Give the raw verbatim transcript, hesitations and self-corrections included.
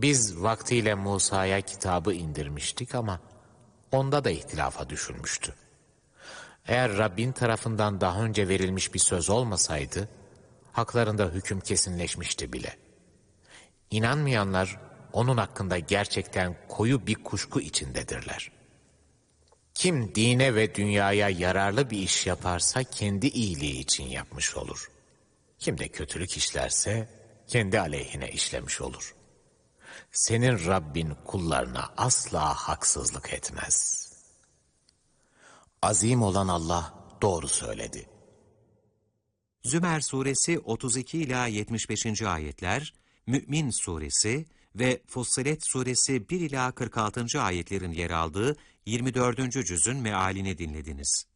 Biz vaktiyle Musa'ya kitabı indirmiştik ama onda da ihtilafa düşülmüştü. Eğer Rabbin tarafından daha önce verilmiş bir söz olmasaydı, haklarında hüküm kesinleşmişti bile. İnanmayanlar onun hakkında gerçekten koyu bir kuşku içindedirler. Kim dine ve dünyaya yararlı bir iş yaparsa kendi iyiliği için yapmış olur. Kim de kötülük işlerse kendi aleyhine işlemiş olur. Senin Rabbin kullarına asla haksızlık etmez. Azim olan Allah doğru söyledi. Zümer suresi otuz iki ila yetmiş beşinci ayetler, Mü'min suresi ve Fussilet suresi bir ila kırk altıncı ayetlerin yer aldığı yirmi dördüncü cüzün mealini dinlediniz.